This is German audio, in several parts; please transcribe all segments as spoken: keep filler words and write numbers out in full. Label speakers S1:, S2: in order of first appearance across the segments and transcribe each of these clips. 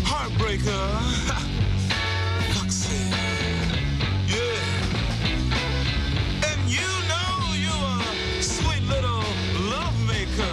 S1: Heartbreaker. Foxy. Yeah. And you know you're a sweet little lovemaker.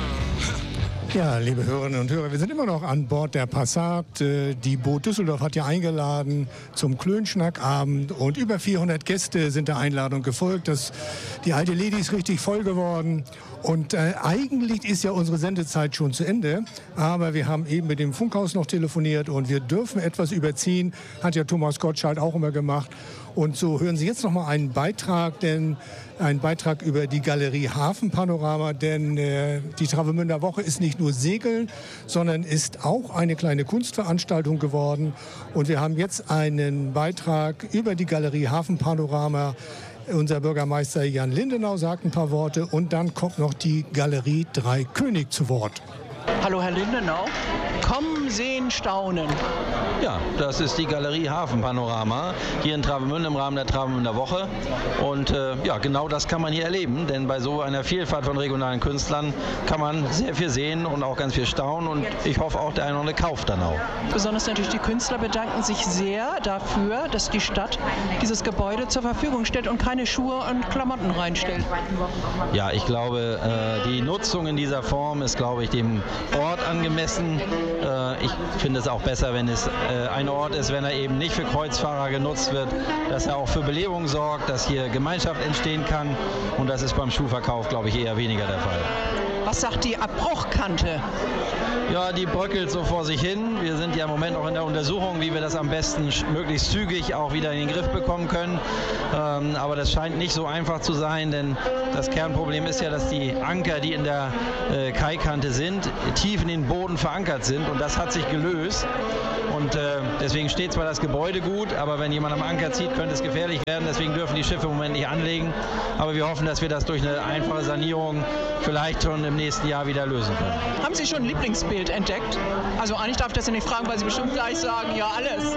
S2: Ja, liebe Hörerinnen und Hörer, wir sind immer noch an Bord der Passat. Die Boot Düsseldorf hat ja eingeladen zum Klönschnackabend und über vierhundert Gäste sind der Einladung gefolgt. Das, die alte Lady ist richtig voll geworden. Und äh, eigentlich ist ja unsere Sendezeit schon zu Ende, aber wir haben eben mit dem Funkhaus noch telefoniert und wir dürfen etwas überziehen, hat ja Thomas Gottschalk auch immer gemacht. Und so hören Sie jetzt noch mal einen Beitrag, denn ein Beitrag über die Galerie Hafenpanorama, denn äh, die Travemünder Woche ist nicht nur Segeln, sondern ist auch eine kleine Kunstveranstaltung geworden. Und wir haben jetzt einen Beitrag über die Galerie Hafenpanorama. Unser Bürgermeister Jan Lindenau sagt ein paar Worte und dann kommt noch die Galerie Drei König zu Wort.
S3: Hallo Herr Lindenau, kommen, sehen, staunen.
S4: Ja, das ist die Galerie Hafenpanorama hier in Travemünde im Rahmen der Travemünder Woche. Und äh, ja, genau das kann man hier erleben, denn bei so einer Vielfalt von regionalen Künstlern kann man sehr viel sehen und auch ganz viel staunen. Und ich hoffe auch, der eine oder andere kauft dann auch.
S3: Besonders natürlich die Künstler bedanken sich sehr dafür, dass die Stadt dieses Gebäude zur Verfügung stellt und keine Schuhe und Klamotten reinstellt.
S4: Ja, ich glaube, äh, die Nutzung in dieser Form ist, glaube ich, dem Ort angemessen. Äh, ich finde es auch besser, wenn es äh, ein Ort ist, wenn er eben nicht für Kreuzfahrer genutzt wird, dass er auch für Belebung sorgt, dass hier Gemeinschaft entstehen kann. Und das ist beim Schuhverkauf, glaube ich, eher weniger der Fall.
S3: Was sagt die Abbruchkante?
S4: Ja, die bröckelt so vor sich hin. Wir sind ja im Moment noch in der Untersuchung, wie wir das am besten möglichst zügig auch wieder in den Griff bekommen können. Ähm, aber das scheint nicht so einfach zu sein, denn das Kernproblem ist ja, dass die Anker, die in der äh, Kaikante sind, tief in den Boden verankert sind und das hat sich gelöst. Und äh, deswegen steht zwar das Gebäude gut, aber wenn jemand am Anker zieht, könnte es gefährlich werden. Deswegen dürfen die Schiffe im Moment nicht anlegen. Aber wir hoffen, dass wir das durch eine einfache Sanierung vielleicht schon im nächsten Jahr wieder lösen können.
S3: Haben Sie schon ein Lieblingsbild entdeckt? Also eigentlich darf ich das ja nicht fragen, weil Sie bestimmt gleich sagen, ja alles.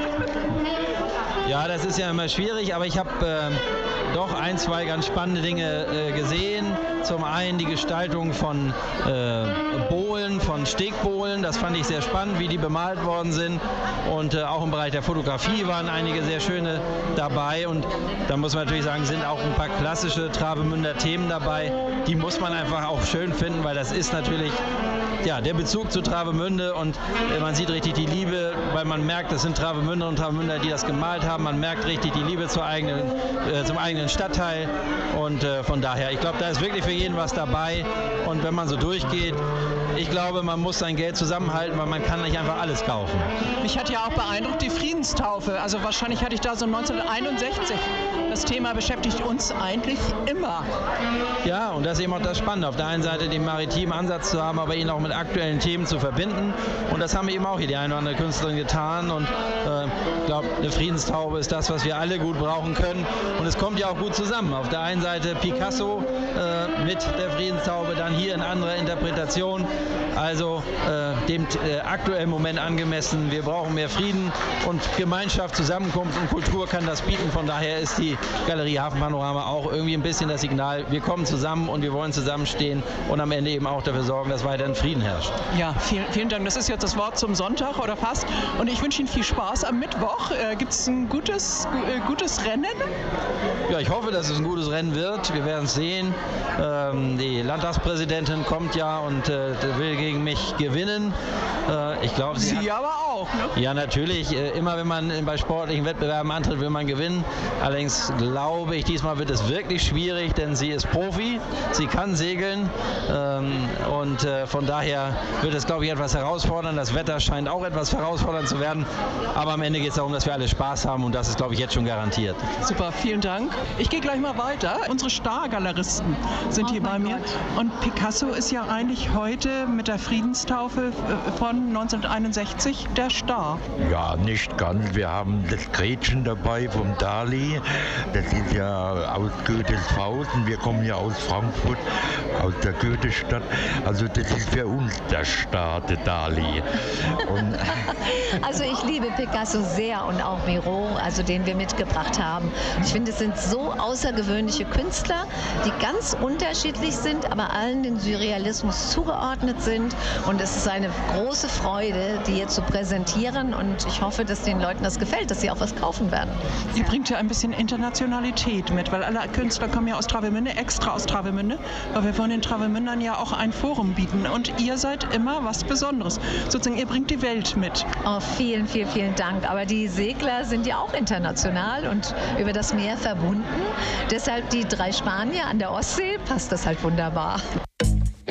S4: Ja, das ist ja immer schwierig, aber ich habe äh, doch ein, zwei ganz spannende Dinge äh, gesehen. Zum einen die Gestaltung von äh, Bohlen, von Stegbohlen. Das fand ich sehr spannend, wie die bemalt worden sind. Und äh, auch im Bereich der Fotografie waren einige sehr schöne dabei. Und da muss man natürlich sagen, sind auch ein paar klassische Travemünder Themen dabei. Die muss man einfach auch schön finden, weil das ist natürlich ja, der Bezug zu Travemünde und äh, man sieht richtig die Liebe, weil man merkt, das sind Travemünder und Travemünder, die das gemalt haben. Man merkt richtig die Liebe zur eigenen, äh, zum eigenen Stadtteil und äh, von daher, ich glaube, da ist wirklich für jeden was dabei und wenn man so durchgeht, ich glaube, man muss sein Geld zusammenhalten, weil man kann nicht einfach alles kaufen.
S3: Mich hat ja auch beeindruckt die Friedenstaufe, also wahrscheinlich hatte ich da so neunzehnhunderteinundsechzig. Das Thema beschäftigt uns eigentlich immer.
S4: Ja, und das ist eben auch das Spannende, auf der einen Seite den maritimen Ansatz zu haben, aber ihn auch mit aktuellen Themen zu verbinden. Und das haben eben auch hier die eine oder andere Künstlerin getan. Und äh, ich glaube, eine Friedenstaube ist das, was wir alle gut brauchen können. Und es kommt ja auch gut zusammen. Auf der einen Seite Picasso äh, mit der Friedenstaube, dann hier in anderer Interpretation. Also äh, dem äh, aktuellen Moment angemessen. Wir brauchen mehr Frieden und Gemeinschaft, Zusammenkunft und Kultur kann das bieten. Von daher ist die Galerie Hafenpanorama auch irgendwie ein bisschen das Signal, wir kommen zusammen und wir wollen zusammenstehen und am Ende eben auch dafür sorgen, dass weiterhin Frieden herrscht.
S3: Ja, vielen, vielen Dank. Das ist jetzt das Wort zum Sonntag oder fast. Und ich wünsche Ihnen viel Spaß. Am Mittwoch äh, gibt es ein gutes, äh, gutes Rennen.
S4: Ja, ich hoffe, dass es ein gutes Rennen wird. Wir werden es sehen. Ähm, die Landtagspräsidentin kommt ja und äh, will gegen mich gewinnen. Äh, ich glaube, sie,
S3: sie aber auch, ne?
S4: Ja, natürlich. Äh, immer wenn man bei sportlichen Wettbewerben antritt, will man gewinnen. Allerdings glaube ich, diesmal wird es wirklich schwierig, denn sie ist Profi. Sie kann segeln. Ähm, und äh, von daher wird es, glaube ich, etwas herausfordernd. Das Wetter scheint auch etwas herausfordernd zu werden. Aber am Ende geht es darum, dass wir alle Spaß haben und das ist, glaube ich, jetzt schon garantiert.
S3: Super, vielen Dank. Ich gehe gleich mal weiter. Unsere Stargaleristen sind oh hier bei mir. Gott. Und Picasso ist ja eigentlich heute mit der Friedenstaufe von neunzehnhunderteinundsechzig der Star.
S5: Ja, nicht ganz. Wir haben das Gretchen dabei vom Dali. Das ist ja aus Goethes Faust und wir kommen ja aus Frankfurt, aus der Goethestadt. Also das ist für uns der Star, der Dali. Und
S6: Also ich liebe Picasso sehr und auch Miro, also den wir mitgebracht haben. Ich finde, es sind so außergewöhnliche Künstler, die ganz unterschiedlich sind, aber allen den Surrealismus zugeordnet sind. Und es ist eine große Freude, die hier zu präsentieren. Und ich hoffe, dass den Leuten das gefällt, dass sie auch was kaufen werden.
S3: Ihr bringt ja ein bisschen Internationalität mit, weil alle Künstler kommen ja aus Travemünde, extra aus Travemünde, weil wir wollen den Travemündern ja auch ein Forum bieten. Und ihr seid immer was Besonderes. Sozusagen, ihr bringt die Welt mit.
S6: Oh, vielen, vielen, vielen Dank. Aber die Segler sind ja auch international und über das Meer verbunden. Deshalb die drei Spanier an der Ostsee passt das halt wunderbar.